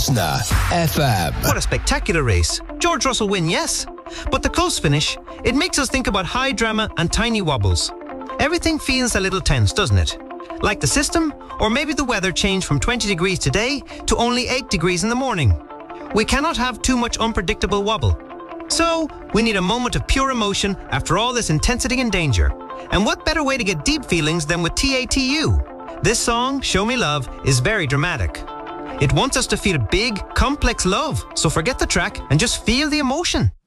FM. What a spectacular race. George Russell win, yes. But the close finish, it makes us think about high drama and tiny wobbles. Everything feels a little tense, doesn't it? Like the system, or maybe the weather changed from 20 degrees today to only 8 degrees in the morning. We cannot have too much unpredictable wobble. So, we need a moment of pure emotion after all this intensity and danger. And what better way to get deep feelings than with TATU? This song, Show Me Love, is very dramatic. It wants us to feel big, complex love, so forget the track and just feel the emotion.